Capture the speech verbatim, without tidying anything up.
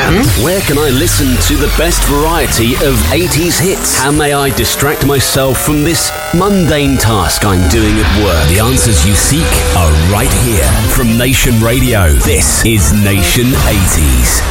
Sam? Where can I listen to the best variety of eighties hits? How may I distract myself from this mundane task I'm doing at work? The answers you seek are right here. From Nation Radio, this is Nation eighties.